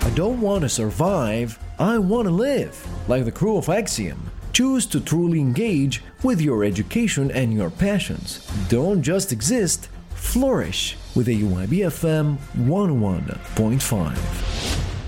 I don't want to survive, I want to live. Like the crew of Axiom, choose to truly engage with your education and your passions. Don't just exist, flourish with AUIB FM 101.5.